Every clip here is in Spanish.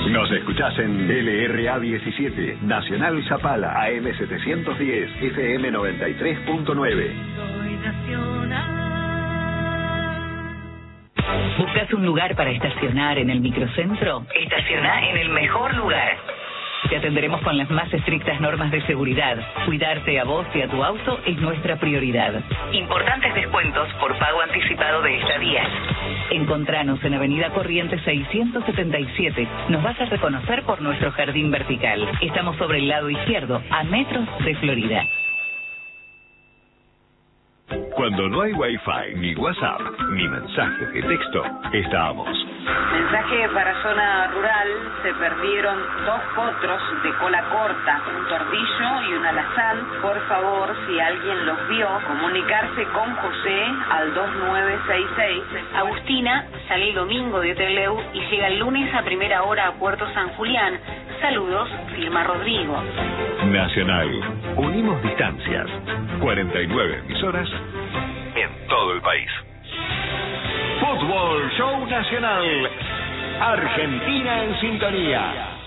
Nos escuchás en LRA 17, Nacional Zapala, AM 710, FM 93.9. Soy nacional. ¿Buscas un lugar para estacionar en el microcentro? Estaciona en el mejor lugar. Te atenderemos con las más estrictas normas de seguridad. Cuidarte a vos y a tu auto es nuestra prioridad. Importantes descuentos por pago anticipado de estadías. Encontranos en Avenida Corrientes 677. Nos vas a reconocer por nuestro jardín vertical. Estamos sobre el lado izquierdo, a metros de Florida. Cuando no hay Wi-Fi, ni WhatsApp, ni mensajes de texto, estamos. Mensaje para zona rural: se perdieron 2 potros de cola corta, un tordillo y un alazán. Por favor, si alguien los vio, comunicarse con José al 2966. Agustina sale el domingo de Trelew y llega el lunes a primera hora a Puerto San Julián. Saludos, firma Rodrigo. Nacional. Unimos distancias. 49 emisoras en todo el país. Fútbol Show Nacional. Argentina en sintonía.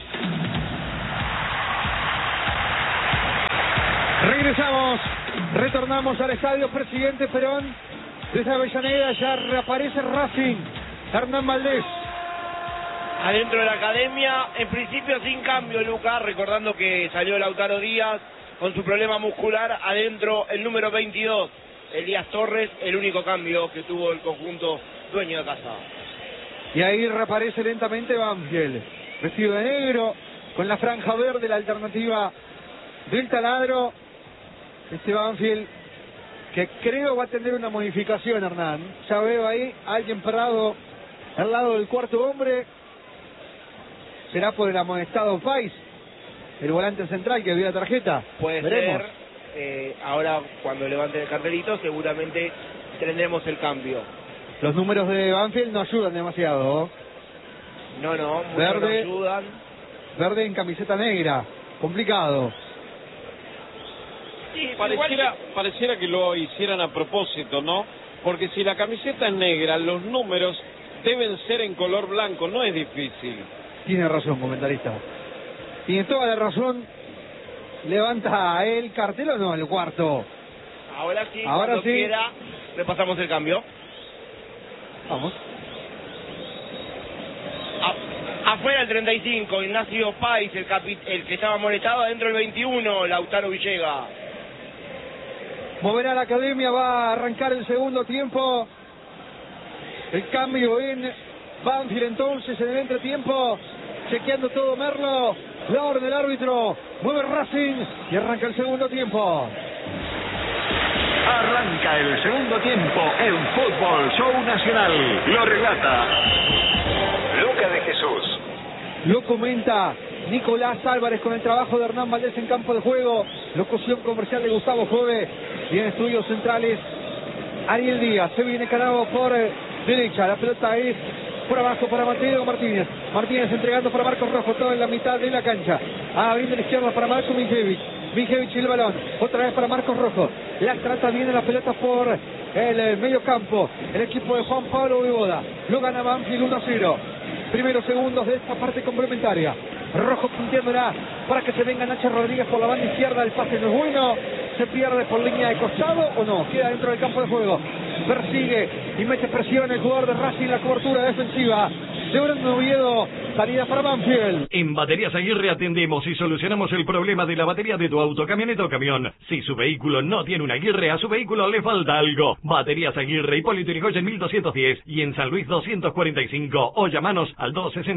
Retornamos al estadio Presidente Perón. Desde Avellaneda ya reaparece Racing. Hernán Valdés. Adentro de la academia, en principio sin cambio, Lucas, recordando que salió Lautaro Díaz con su problema muscular. Adentro el número 22, Elías Torres, el único cambio que tuvo el conjunto dueño de casa. Y ahí reaparece lentamente Banfield, vestido de negro, con la franja verde, la alternativa del taladro. Este Banfield que creo va a tener una modificación, Hernán. Ya veo ahí a alguien parado al lado del cuarto hombre. ¿Será por el amonestado Pais, el volante central que vio la tarjeta? Puede Veremos. ser. Ahora cuando levanten el cartelito seguramente tendremos el cambio. Los números de Banfield no ayudan demasiado. No, muchos Verde, no ayudan. Verde en camiseta negra, complicado. Sí, pareciera que lo hicieran a propósito, ¿no? Porque si la camiseta es negra, los números deben ser en color blanco, no es difícil. Tiene razón, comentarista. Tiene toda la razón. ¿Levanta el cartel o no el cuarto? Ahora sí, ahora cuando sí. quiera, repasamos el cambio. Vamos. Afuera el 35, Ignacio Pais, el que estaba molestado. Adentro el 21, Lautaro Villegas. Moverá la academia, va a arrancar el segundo tiempo. El cambio en Banfield entonces en el entretiempo. Chequeando todo Merlo. La orden del árbitro. Mueve Racing y arranca el segundo tiempo. Arranca el segundo tiempo en Fútbol Show Nacional. Lo relata Luca de Jesús. Lo comenta Nicolás Álvarez con el trabajo de Hernán Valdés en campo de juego. Locución comercial de Gustavo Jove. Y en estudios centrales Ariel Díaz. Se viene cargado por derecha. La pelota es por abajo para Mateo Martínez. Martínez entregando para Marcos Rojo. Todo en la mitad de la cancha. Abriendo la izquierda para Marco Minjevich. Minjevich y el balón. Otra vez para Marcos Rojo. La trata bien la pelota por el medio campo. El equipo de Juan Pablo Beboda. Lo gana Banfield 1-0. Primeros segundos de esta parte complementaria. Rojo punteándola para que se venga Nacho Rodríguez por la banda izquierda. El pase no es bueno. Se pierde por línea de costado o no. Queda dentro del campo de juego. Persigue y mete presión el jugador de Racing. La cobertura defensiva de Brando Oviedo. Salida para Banfield. En Baterías Aguirre atendemos y solucionamos el problema de la batería de tu auto, camioneta o camión. Si su vehículo no tiene una Aguirre, a su vehículo le falta algo. Baterías Aguirre, Hipólito Yrigoyen 1210 y en San Luis 245. O llamanos al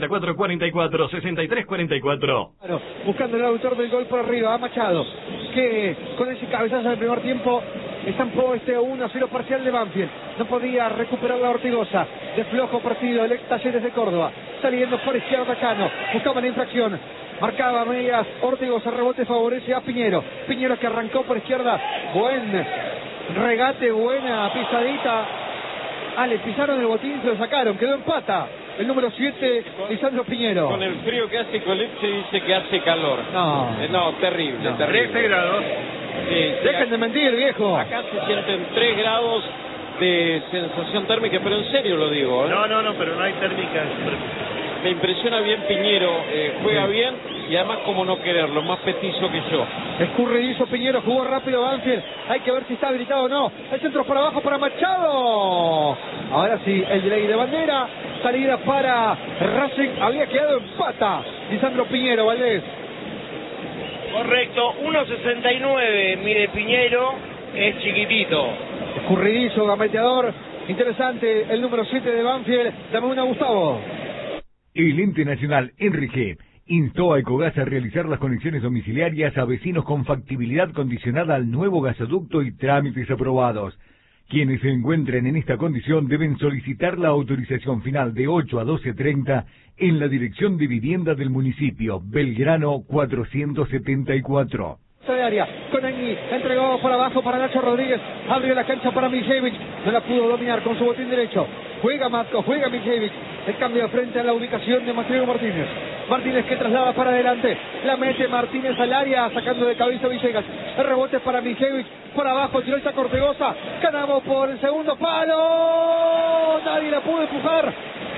264-44-6344. Bueno, buscando el autor del gol por arriba, a Machado, que con ese cabezazo del primer tiempo estampó este 1-0 parcial de Banfield. No podía recuperar la Ortigosa. De flojo partido el ex Talleres de Córdoba. Saliendo por izquierda Cano. Buscaba la infracción. Marcaba medias. Ortigosa, rebote favorece a Piñero. Piñero que arrancó por izquierda. Buen regate, buena pisadita. Le pisaron el botín y se lo sacaron. Quedó en pata. El número 7, Lisandro Piñero. Con el frío que hace Coleche dice que hace calor. No. No, terrible, No. terrible. 13 grados. Sí, Dejen de mentir, viejo. Acá se sienten 3 grados de sensación térmica, pero en serio lo digo, ¿eh? No, pero no hay térmica. Me impresiona bien Piñero, juega bien y además como no quererlo, más petizo que yo. Escurridizo Piñero, jugó rápido Banfield. Hay que ver si está habilitado o no. El centro para abajo para Machado. Ahora sí, el delay de bandera. Salida para Racing. Había quedado en pata Lisandro Piñero, Valdés. Correcto, 1.69, mire Piñero, es chiquitito. Escurridizo, gambeteador. Interesante el número 7 de Banfield. Dame una, Gustavo. El ente nacional Enrique instó a Ecogas a realizar las conexiones domiciliarias a vecinos con factibilidad condicionada al nuevo gasoducto y trámites aprobados. Quienes se encuentren en esta condición deben solicitar la autorización final de 8 a 12:30 en la Dirección de Vivienda del municipio, Belgrano 474. De área, Conagni, entregó por abajo para Nacho Rodríguez, abrió la cancha para Mijevich, no la pudo dominar con su botín derecho, juega Matko, juega Mijevich, el cambio de frente a la ubicación de Mateo Martínez, Martínez que traslada para adelante, la mete Martínez al área, sacando de cabeza Villegas, el rebote para Mijevich, por abajo, tiró esta Cortegoza, Canavo por el segundo palo, nadie la pudo empujar,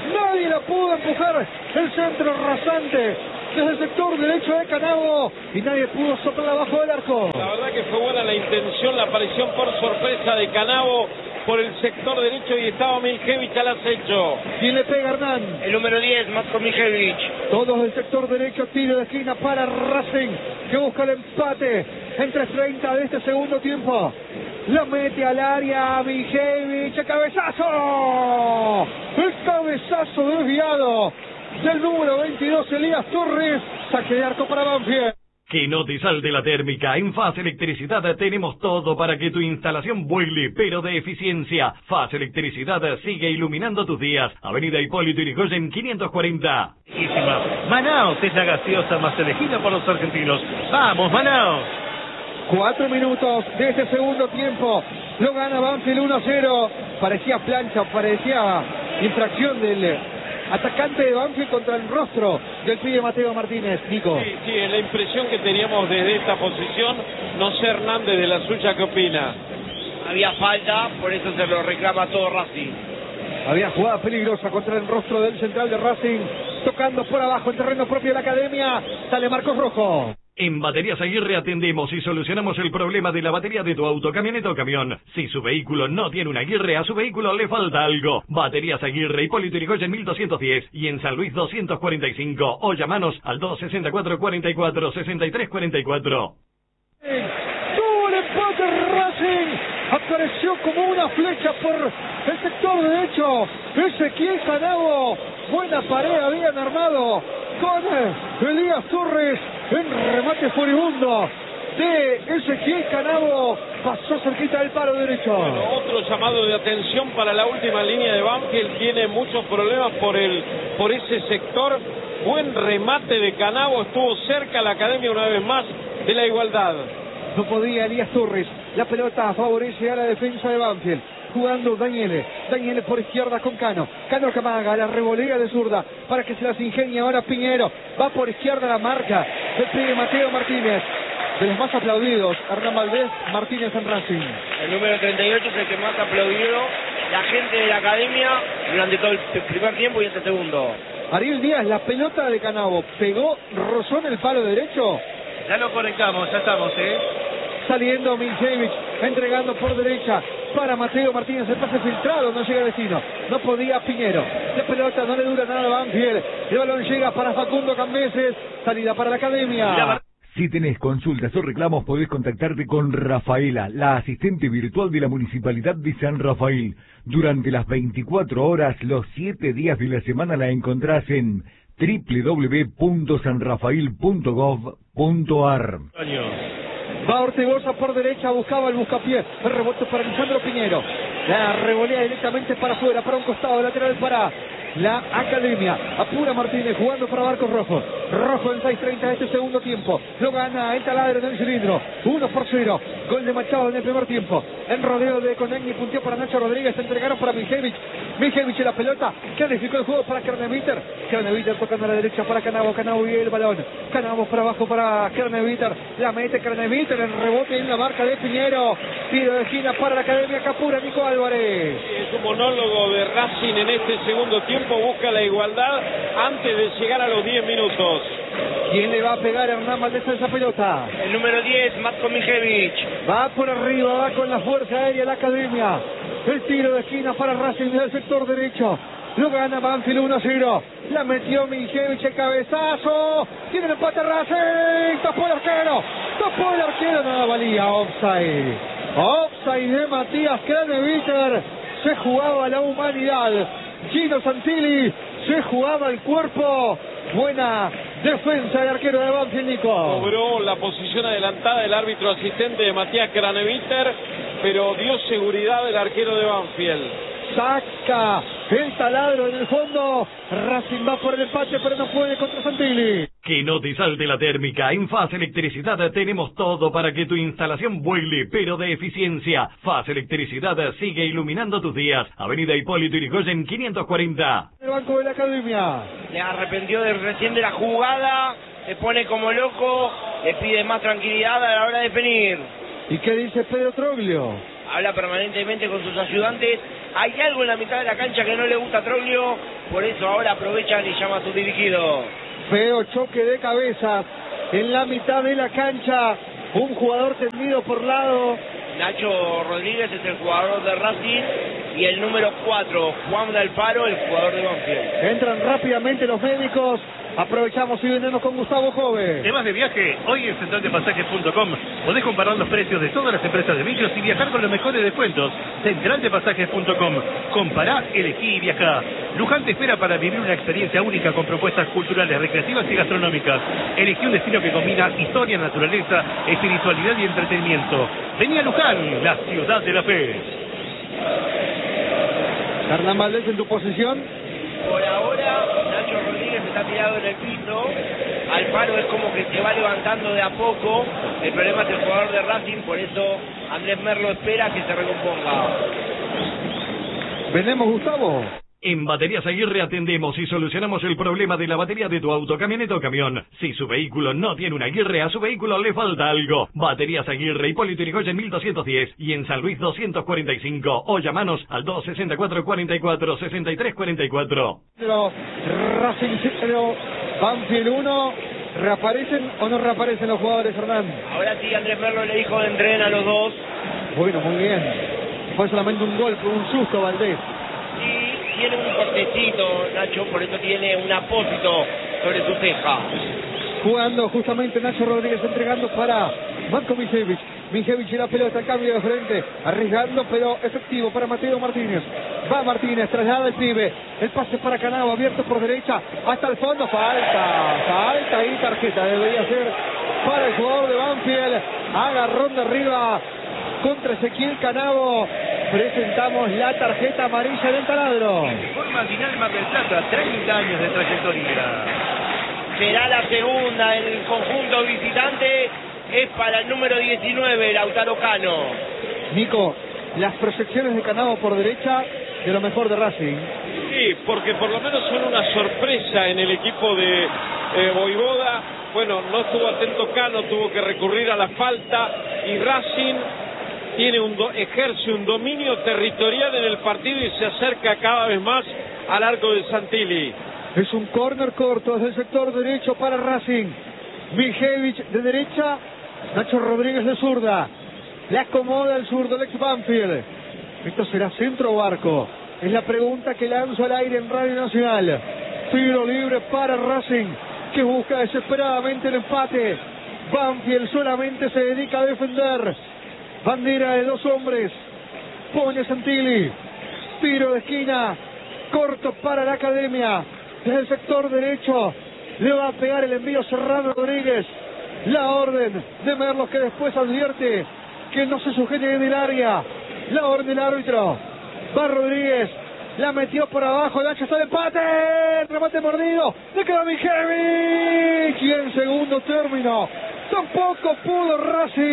el centro rasante, desde el sector derecho de Canavo y nadie pudo soplar abajo del arco. La verdad que fue buena la intención, la aparición por sorpresa de Canavo por el sector derecho y estaba Mijevich al acecho. ¿Quién le pega, Hernán? El número 10, Matko Mijevich. Todos del sector derecho, tiro de esquina para Racing, que busca el empate en 3:30 de este segundo tiempo. La mete al área Mijevich, ¡el cabezazo! El cabezazo desviado del número 22, Elías Torres, saque de arco para Banfield. Que no te salte la térmica. En FAS Electricidad tenemos todo para que tu instalación vuele, pero de eficiencia. FAS Electricidad sigue iluminando tus días. Avenida Hipólito Yrigoyen 540. Manaos es la gaseosa más elegida por los argentinos. ¡Vamos, Manaos! 4 minutos de este segundo tiempo. Lo gana Banfield 1-0. Parecía plancha, parecía infracción del atacante de Banfield contra el rostro del pibe Mateo Martínez. Nico. Sí, la impresión que teníamos desde esta posición. No sé, Hernández, de la suya, ¿qué opina? Había falta, por eso se lo reclama todo Racing. Había jugada peligrosa contra el rostro del central de Racing, tocando por abajo en terreno propio de la academia. Sale Marcos Rojo. En Baterías Aguirre atendemos y solucionamos el problema de la batería de tu auto, camioneta o camión. Si su vehículo no tiene una Aguirre, a su vehículo le falta algo. Baterías Aguirre, Hipólito Yrigoyen 1210 y en San Luis 245. O llamanos al 264-44-6344. Tuvo el empate Racing. Apareció como una flecha por el sector derecho. Ezequiel Canavo. Buena pared habían armado con Elías Torres. En remate furibundo de Ezequiel Canavo, pasó cerquita del palo derecho. Bueno, otro llamado de atención para la última línea de Banfield. Tiene muchos problemas por ese sector. Buen remate de Canavo, estuvo cerca la academia una vez más de la igualdad. No podía Elías Torres, la pelota favorece a la defensa de Banfield. Jugando Daniele por izquierda con Cano que amaga, la revolea de zurda para que se las ingenie ahora Piñero, va por izquierda la marca del pibe Mateo Martínez, de los más aplaudidos, Hernán Valdés Martínez en Racing. El número 38 es el que más aplaudido la gente de la academia durante todo el primer tiempo y este segundo. Ariel Díaz, la pelota de Canavo pegó, rozó en el palo derecho. Ya lo conectamos, ya estamos, Saliendo Mijevich, entregando por derecha para Mateo Martínez, el pase filtrado, no llega a destino, no podía Piñero, la pelota no le dura nada a Banfield, el balón llega para Facundo Cambeses, salida para la academia. Si tenés consultas o reclamos podés contactarte con Rafaela, la asistente virtual de la Municipalidad de San Rafael. Durante las 24 horas, los 7 días de la semana la encontrás en www.sanrafael.gov.ar. Va Ortegoza por derecha, buscaba el buscapié, el rebote para Lisandro Piñero, la revolea directamente para afuera, para un costado lateral para la academia. Apura Martínez jugando para Marcos Rojo. Rojo en 6:30 de este segundo tiempo. Lo gana el taladro en el cilindro. 1-0. Gol de Machado en el primer tiempo. En rodeo de Conegni, punteó para Nacho Rodríguez. Se entregaron para Mijevich. Mijevich en la pelota, clarificó el juego para Kraneviter. Kraneviter tocando a la derecha para Canavo, Canavo y el balón. Canavo para abajo para Kraneviter, la mete Kraneviter, el rebote en la marca de Piñero. Tiro de esquina para la Academia Capura, Nico Álvarez. Es un monólogo de Racing en este segundo tiempo, busca la igualdad antes de llegar a los 10 minutos. ¿Quién le va a pegar a Hernán Valdés a esa pelota? El número 10, Matko Mijevich. Va por arriba, va con la fuerza aérea la Academia. El tiro de esquina para Racing del sector derecho. Lo gana Banfield 1-0. La metió Mijevich, el cabezazo. Tiene el empate Racing. Tapó el arquero. Tapó el arquero. Nada valía. Offside. Offside de Matías Kraneviter. Se jugaba la humanidad. Gino Santilli se jugaba el cuerpo. Buena defensa del arquero de Banfield, Nico. Cobró la posición adelantada del árbitro asistente de Matías Kraneviter, pero dio seguridad el arquero de Banfield. Saca el taladro en el fondo. Racing va por el empate, pero no puede contra Santilli. Que no te salte la térmica. En FAS Electricidad tenemos todo para que tu instalación vuele, pero de eficiencia. FAS Electricidad sigue iluminando tus días. Avenida Hipólito Yrigoyen 540. El banco de la Academia. Le arrepintió recién de la jugada, se pone como loco, le pide más tranquilidad a la hora de definir. ¿Y qué dice Pedro Troglio? Habla permanentemente con sus ayudantes. Hay algo en la mitad de la cancha que no le gusta a Troglio, por eso ahora aprovechan y llama a su dirigido. Feo choque de cabezas en la mitad de la cancha. Un jugador tendido por lado. Nacho Rodríguez es el jugador de Racing y el número 4, Juan D'Alfaro, el jugador de Banfield. Entran rápidamente los médicos. Aprovechamos y venimos con Gustavo Jove. ¿Temas de viaje? Hoy en centraldepasajes.com podés comparar los precios de todas las empresas de micros y viajar con los mejores descuentos. Centraldepasajes.com. Compará, elegí y viajá. Luján te espera para vivir una experiencia única con propuestas culturales, recreativas y gastronómicas. Elegí un destino que combina historia, naturaleza, espiritualidad y entretenimiento. Vení a Luján, la ciudad de la fe. Hernán Valdés en tu posición. Por ahora, Nacho Rodríguez está tirado en el piso. Alfaro es como que se va levantando de a poco. El problema es el jugador de Racing, por eso Andrés Merlo espera que se recomponga. Venemos, Gustavo. En Baterías Aguirre atendemos y solucionamos el problema de la batería de tu auto, camioneta o camión. Si su vehículo no tiene una Aguirre, a su vehículo le falta algo. Baterías Aguirre, Hipólito Yrigoyen 1210 y en San Luis 245. O llamanos al 264-44-6344. Racing 0, Banfield 1. ¿Reaparecen o no reaparecen los jugadores, Hernán? Ahora sí, Andrés Merlo le dijo de entrenar a los dos. Bueno, muy bien. Fue solamente un golpe, un susto, Valdés. Sí, tiene un cortecito, Nacho, por eso tiene un apósito sobre su ceja. Jugando justamente Nacho Rodríguez, entregando para Matko Mijevich. Mijevich y la pelota, cambio de frente, arriesgando pero efectivo para Mateo Martínez. Va Martínez, traslada el pibe, el pase para Canavo, abierto por derecha, hasta el fondo, falta y tarjeta, debería ser para el jugador de Banfield. Agarrón de arriba contra Ezequiel Canavo. Presentamos la tarjeta amarilla del taladro. Informa Dinal Mar del Plata, 30 años de trayectoria. Será la segunda en el conjunto visitante, es para el número 19, Lautaro Cano. Nico, las proyecciones de Canavo por derecha, de lo mejor de Racing. Sí, porque por lo menos son una sorpresa en el equipo de Voivoda. Bueno, no estuvo atento Cano, tuvo que recurrir a la falta y Racing ejerce un dominio territorial en el partido y se acerca cada vez más al arco de Santilli. Es un córner corto desde el sector derecho para Racing. Mijevich de derecha, Nacho Rodríguez de zurda. Le acomoda el zurdo, el ex Banfield. ¿Esto será centro o arco? Es la pregunta que lanzo al aire en Radio Nacional. Tiro libre para Racing, que busca desesperadamente el empate. Banfield solamente se dedica a defender. Bandera de dos hombres. Pone Santilli. Tiro de esquina. Corto para la Academia. Desde el sector derecho. Le va a pegar el envío Serrano Rodríguez. La orden de Merlos, que después advierte que no se sujete en el área. La orden del árbitro. Va Rodríguez. La metió por abajo. Nacho está de empate. Remate mordido. Le queda Mijevich. Y en segundo término tampoco pudo Racing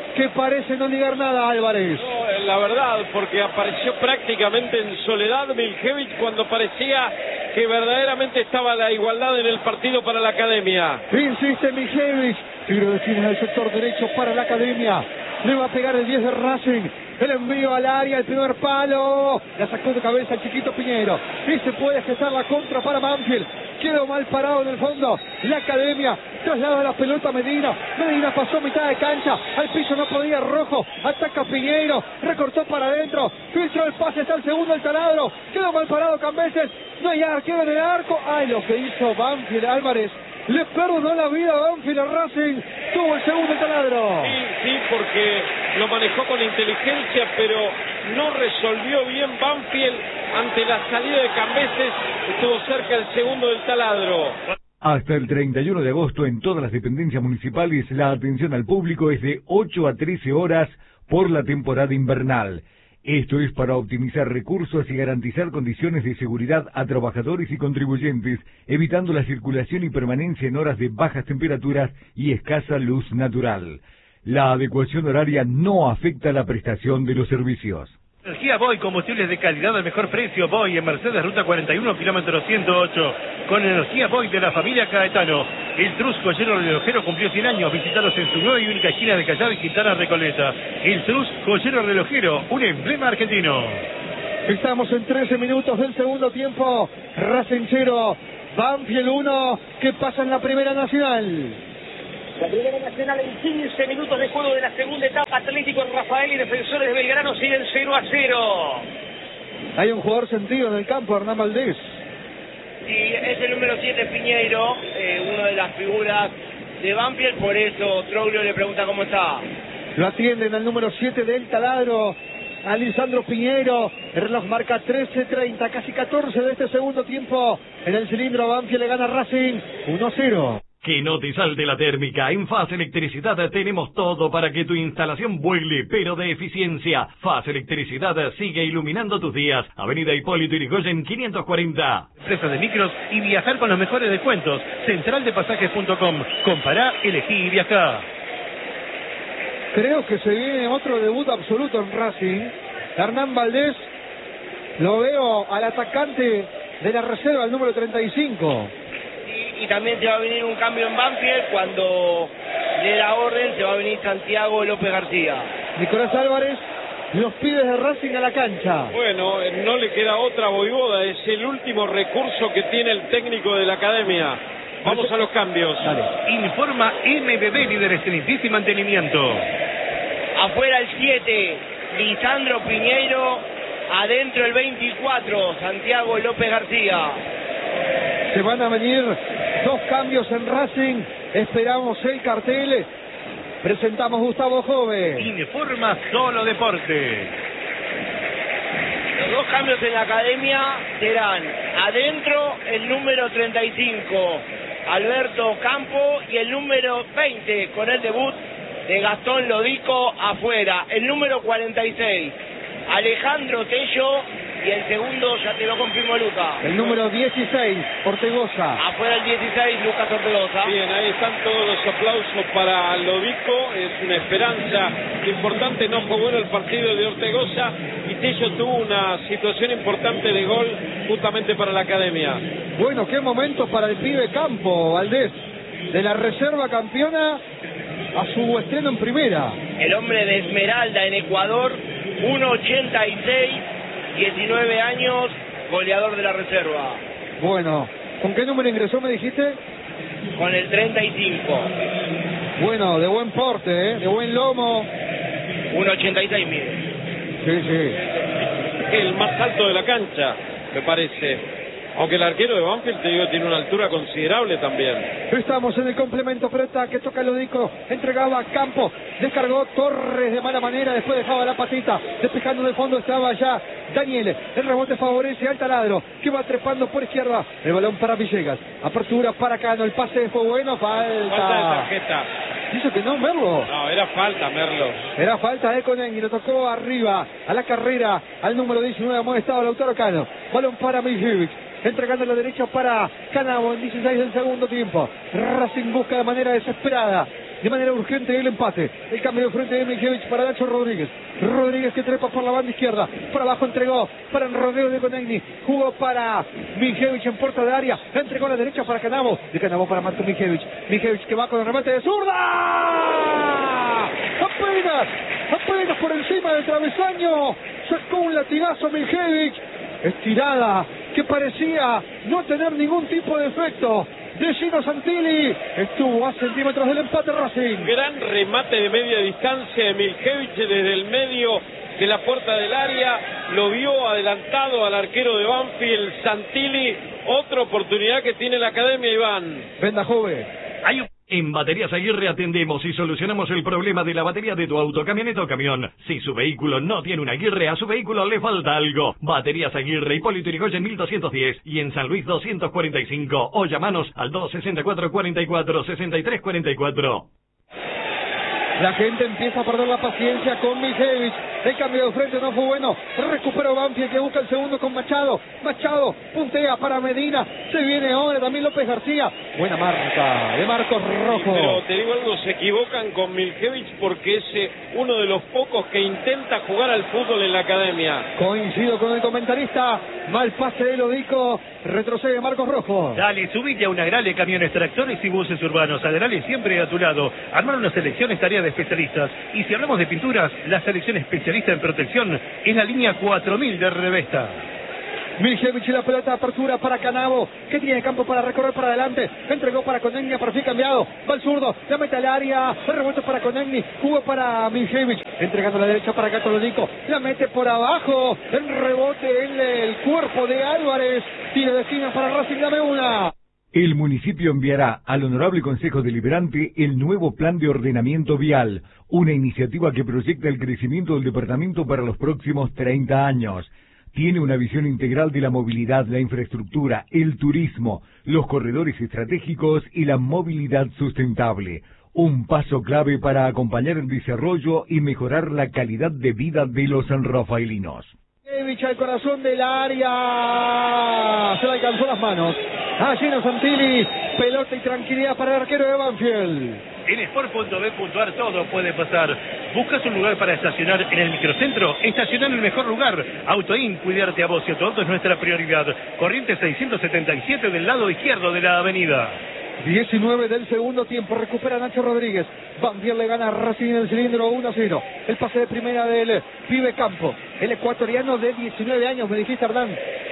que parece no ligar nada, Álvarez. No, la verdad, porque apareció prácticamente en soledad Miljevic cuando parecía que verdaderamente estaba la igualdad en el partido para la Academia. Insiste Miljevic, tiro de esquina en el sector derecho para la Academia. Le va a pegar el 10 de Racing. El envío al área, el primer palo. La sacó de cabeza el chiquito Piñero. Y se puede gestar la contra para Banfield. Quedó mal parado en el fondo. La Academia traslada la pelota a Medina. Medina pasó mitad de cancha. Al piso no podía Rojo. Ataca Piñero. Recortó para adentro. Filtró el pase. Está el segundo el taladro. Quedó mal parado Cambeses. No hay arquero en el arco. Ay, lo que hizo Banfield, Álvarez. Le perdonó la vida a Banfield a Racing. Tuvo el segundo taladro. Sí, porque lo manejó con inteligencia, pero no resolvió bien Banfield ante la salida de Cambeses. Estuvo cerca el segundo del taladro. Hasta el 31 de agosto en todas las dependencias municipales la atención al público es de 8 a 13 horas por la temporada invernal. Esto es para optimizar recursos y garantizar condiciones de seguridad a trabajadores y contribuyentes, evitando la circulación y permanencia en horas de bajas temperaturas y escasa luz natural. La adecuación horaria no afecta la prestación de los servicios. Energía Boy, combustibles de calidad al mejor precio. Boy en Mercedes, ruta 41, kilómetro 108. Con energía Boy de la familia Caetano. El Trus Joyero Relojero cumplió 100 años. Visitaros en su nueva y única esquina de Callao y Quintana Recoleta. El Trus Joyero Relojero, un emblema argentino. Estamos en 13 minutos del segundo tiempo. Racing 0, Banfield 1. ¿Qué pasa en la Primera Nacional? La Primera Nacional en 15 minutos de juego de la segunda etapa. Atlético en Rafael y Defensores de Belgrano siguen 0-0. Hay un jugador sentido en el campo, Hernán Valdés. Sí, es el número 7 Piñeiro, una de las figuras de Banfield, por eso Troglio le pregunta cómo está. Lo atienden al número 7 del taladro, a Lisandro Piñeiro. El reloj marca 13:30, casi 14 de este segundo tiempo. En el cilindro Banfield le gana Racing 1-0. Que no te salte la térmica. En FAS Electricidad tenemos todo para que tu instalación vuele, pero de eficiencia. FAS Electricidad sigue iluminando tus días. Avenida Hipólito Yrigoyen 540. Empresa de micros y viajar con los mejores descuentos. Centraldepasajes.com. Compará, elegí y viajá. Creo que se viene otro debut absoluto en Racing. Hernán Valdés, lo veo al atacante de la reserva, el número 35. Y también se va a venir un cambio en Banfield cuando de la orden se va a venir Santiago López García. Nicolás Álvarez, los pibes de Racing a la cancha. Bueno, no le queda otra, Voivoda, es el último recurso que tiene el técnico de la Academia. Vamos a los cambios. Dale. Informa MBB, líderes en limpieza y mantenimiento. Afuera el 7, Lisandro Piñeiro. Adentro el 24, Santiago López García. Se van a venir dos cambios en Racing. Esperamos el cartel. Presentamos Gustavo Jove. Informa Solo Deporte. Los dos cambios en la Academia serán adentro el número 35, Alberto Campo, y el número 20 con el debut de Gastón Lodico afuera. El número 46, Alejandro Tello, y el segundo ya te lo confirmó Lucas. El número 16, Ortegoza. Afuera el 16, Lucas Ortegoza. Bien, ahí están todos los aplausos para Lodico. Es una esperanza importante. No fue bueno el partido de Ortegoza y Tello tuvo una situación importante de gol justamente para la Academia. Bueno, qué momento para el pibe Campo, Valdés. De la reserva campeona a su estreno en primera. El hombre de Esmeralda en Ecuador, 1.86, 19 años, goleador de la reserva. Bueno, ¿con qué número ingresó, me dijiste? Con el 35. Bueno, de buen porte, de buen lomo. 1.86 mide. Sí, sí. El más alto de la cancha, me parece. Aunque el arquero de Banfield, te digo, tiene una altura considerable también. Estamos en el complemento, Freta, que toca Lodico, entregaba a Campo, descargó Torres de mala manera, después dejaba la patita, despejando de fondo estaba ya Daniel, el rebote favorece al taladro, que va trepando por izquierda, el balón para Villegas, apertura para Cano, el pase fue bueno, falta de tarjeta. Dice que no, Merlo. No, era falta, Merlo. Era falta de Conengui, lo tocó arriba, a la carrera, al número 19, amonestado Lautaro Cano, balón para Miljevic. Entregando a la derecha para Canabo en 16 del segundo tiempo. Racing busca de manera desesperada de manera urgente el empate. El cambio de frente de Mijevic para Nacho Rodríguez. Rodríguez que trepa por la banda izquierda. Por abajo entregó para Rodrigo de Conegni. Jugó para Mijevic en puerta de área. Entregó a la derecha para Canavo. De Canavo para Marco Mijevic. Mijevic que va con el remate de zurda. Apenas por encima del travesaño. Sacó un latigazo Mijevic. Estirada que parecía no tener ningún tipo de efecto. De Gino Santilli, estuvo a centímetros del empate Racing. Gran remate de media distancia de Miljevich desde el medio de la puerta del área, lo vio adelantado al arquero de Banfield, Santilli. Otra oportunidad que tiene la academia, Iván. Venda Jove. En Baterías Aguirre atendemos y solucionamos el problema de la batería de tu auto, camioneta o camión. Si su vehículo no tiene una Aguirre, a su vehículo le falta algo. Baterías Aguirre, Hipólito Yrigoyen 1210 y en San Luis 245. O llamanos al 264-44-6344. La gente empieza a perder la paciencia con Mijevic. El cambio de frente no fue bueno. Recuperó Banfield que busca el segundo con Machado. Machado puntea para Medina. Se viene ahora también López García. Buena marca de Marcos Rojo. Pero te digo algo, se equivocan con Miljevich porque es uno de los pocos que intenta jugar al fútbol en la academia. Coincido con el comentarista. Mal pase de Lodico. Retrocede Marcos Rojo. Dale, subite a una Agrale, camiones, tractores y buses urbanos. Agrale siempre a tu lado. Armar una selección es tarea de especialistas. Y si hablamos de pinturas, la selección especialista en protección es la línea 4000 de Revesta. Miljevich y la pelota de apertura para Canavo, que tiene campo para recorrer para adelante. Entregó para Conegni, perfil cambiado. Va el zurdo, la mete al área. El revuelto para Conegni, jugó para Miljevich. Entregando a la derecha para Gato Lodico. La mete por abajo. El rebote en el cuerpo de Álvarez. Tiro de esquina para Racing, dame una. El municipio enviará al Honorable Consejo Deliberante el nuevo Plan de Ordenamiento Vial, una iniciativa que proyecta el crecimiento del departamento para los próximos 30 años. Tiene una visión integral de la movilidad, la infraestructura, el turismo, los corredores estratégicos y la movilidad sustentable. Un paso clave para acompañar el desarrollo y mejorar la calidad de vida de los sanrafaelinos. Mijevic al corazón del área. Se le alcanzó las manos. A Gino Santilli. Pelota y tranquilidad para el arquero de Banfield. En Sport.b.ar todo puede pasar. ¿Buscas un lugar para estacionar en el microcentro? Estacionar en el mejor lugar. Autoin, cuidarte a vos y a tu auto es nuestra prioridad. Corriente 677 del lado izquierdo de la avenida. 19 del segundo tiempo, recupera Nacho Rodríguez. Banfield le gana a Racing en el cilindro 1-0. El pase de primera del pibe Campo, el ecuatoriano de 19 años, me dijiste, Hernán.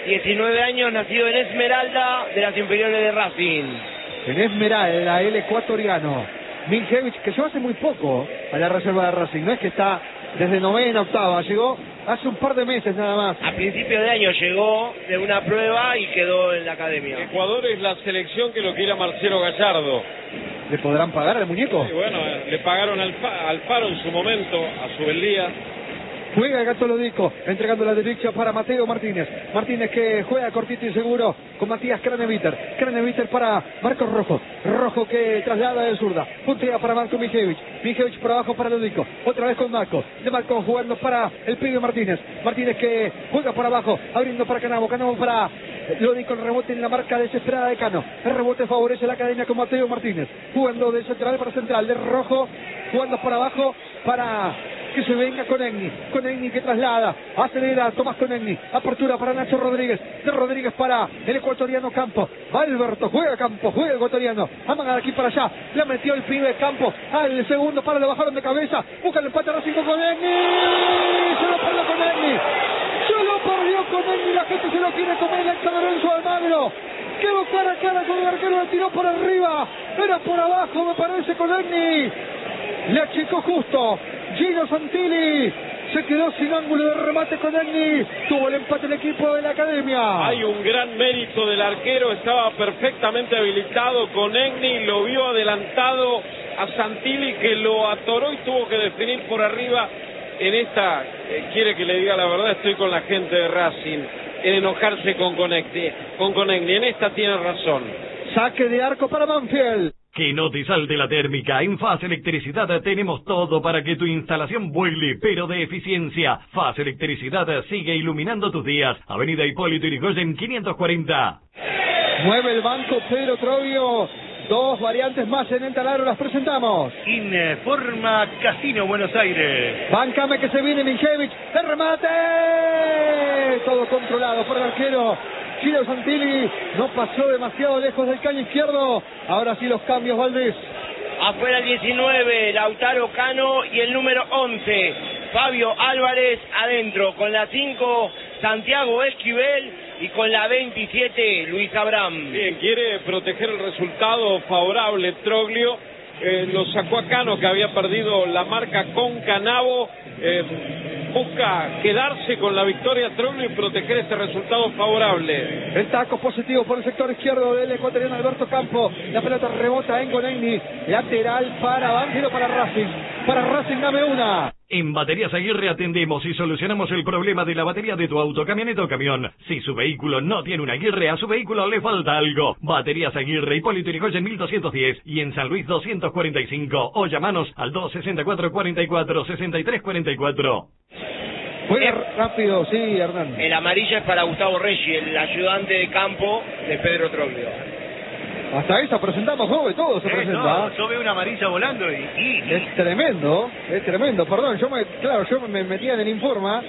19 años, nacido en Esmeralda, de las inferiores de Racing. En Esmeralda, el ecuatoriano. Miljevich, que llegó hace muy poco a la reserva de Racing, no es que está desde novena, octava, llegó hace un par de meses nada más. A principio de año llegó de una prueba y quedó en la academia. Ecuador es la selección que lo quiere a Marcelo Gallardo. ¿Le podrán pagar al muñeco? Sí, bueno, le pagaron al Faro en su momento, a Subeldía. Juega el Gato Lodico, entregando la derecha para Mateo Martínez. Martínez que juega cortito y seguro con Matías Craneviter. Craneviter para Marcos Rojo. Rojo que traslada de zurda. Puntea para Marco Mijevic. Mijevic por abajo para Lodico. Otra vez con Marco. De Marco jugando para el pibe Martínez. Martínez que juega por abajo, abriendo para Canavo. Canavo para Lodico, el rebote en la marca desesperada de Cano. El rebote favorece a la academia con Mateo Martínez. Jugando de central para central. De Rojo jugando por abajo para que se venga Conegni. Conegni que traslada, acelera Tomás Conegni. Apertura para Nacho Rodríguez. De Rodríguez para el ecuatoriano Campo. Va Alberto, juega Campo, juega el ecuatoriano. Amaga de aquí para allá. La metió el pibe Campo. Al segundo para, lo bajaron de cabeza. Busca el empate a Racing con Conegni. Se lo perdió Conegni. Se lo perdió Conegni. La gente se lo quiere comer. El ex Lorenzo Almagro. Quedó cara a cara con el arquero, le tiró por arriba. Era por abajo, me parece, Conegni. Le achicó justo. Gino Santilli se quedó sin ángulo de remate con Conegni. Tuvo el empate el equipo de la academia. Hay un gran mérito del arquero, estaba perfectamente habilitado. Conegni lo vio adelantado a Santilli, que lo atoró y tuvo que definir por arriba. En esta, quiere que le diga la verdad, estoy con la gente de Racing en enojarse con Conegni. En esta tiene razón. Saque de arco para Banfield. Que no te salte la térmica. En FAS Electricidad tenemos todo para que tu instalación vuele, pero de eficiencia. FAS Electricidad sigue iluminando tus días. Avenida Hipólito Yrigoyen 540. Mueve el banco Pedro Troglio. Dos variantes más en el taladro, las presentamos. Informa Casino Buenos Aires. Bancame que se viene Mijevich, el remate. Todo controlado por el arquero Giro Santilli. No pasó demasiado lejos del caño izquierdo. Ahora sí los cambios, Valdés. Afuera el 19, Lautaro Cano, y el número 11, Fabio Álvarez adentro. Con la 5, Santiago Esquivel, y con la 27, Luis Abraham. Bien, quiere proteger el resultado favorable Troglio. Lo sacó a Cano, que había perdido la marca con Canavo. Busca quedarse con la victoria Troglio y proteger este resultado favorable. El taco positivo por el sector izquierdo del ecuatoriano Alberto Campo. La pelota rebota en Gonegni. Lateral para Banfield o para Racing. Para Racing, dame una. En Baterías Aguirre atendemos y solucionamos el problema de la batería de tu auto, camioneta o camión. Si su vehículo no tiene una Aguirre, a su vehículo le falta algo. Baterías Aguirre, Hipólito Yrigoyen 1210 y en San Luis 245. O llamanos al 264-44-6344. Juega rápido, sí, Hernán. El amarillo es para Gustavo Reggi, el ayudante de campo de Pedro Troglio. Hasta esa presentamos, joven, todo se presenta. No, yo veo una amarilla volando y... Es tremendo, perdón, yo me metía en el Informa,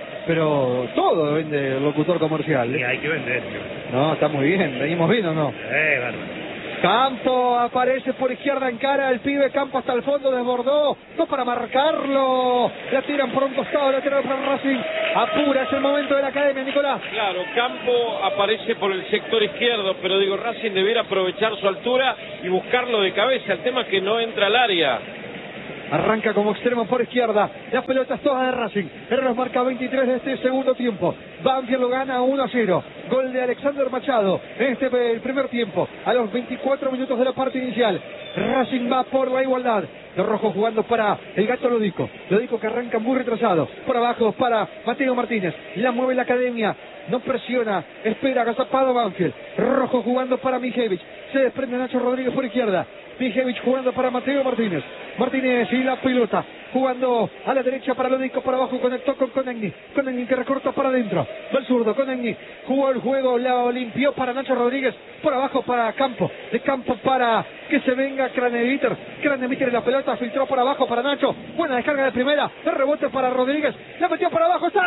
pero todo vende el locutor comercial. Y hay que vender. No, está muy bien, venimos bien o no. Bárbaro. Campo aparece por izquierda en cara, el pibe Campo hasta el fondo, desbordó, no para marcarlo, la tiran por un costado, lateral para Racing, apura, es el momento de la academia, Nicolás. Claro, Campo aparece por el sector izquierdo, pero digo, Racing debiera aprovechar su altura y buscarlo de cabeza, el tema es que no entra al área. Arranca como extremo por izquierda. Las pelotas todas de Racing. Herreros marca 23 de este segundo tiempo. Banfield lo gana 1-0. Gol de Alexander Machado en el primer tiempo. A los 24 minutos de la parte inicial. Racing va por la igualdad. Los rojos jugando para el Gato Lodico. Lodico que arranca muy retrasado. Por abajo para Mateo Martínez. La mueve la academia. No presiona. Espera agazapado Banfield. Rojo jugando para Mijevich. Se desprende Nacho Rodríguez por izquierda. Mijevich jugando para Mateo Martínez. Martínez y la pelota. Jugando a la derecha para Lodico. Por abajo conectó con Conegni. Conegni que recorta para adentro. Va el zurdo. Conegni jugó el juego. La limpió para Nacho Rodríguez. Por abajo para Campo. De Campo para que se venga Craneviter. Craneviter en la pelota. Filtró por abajo para Nacho. Buena descarga de primera. El rebote para Rodríguez. La metió para abajo. ¡Está!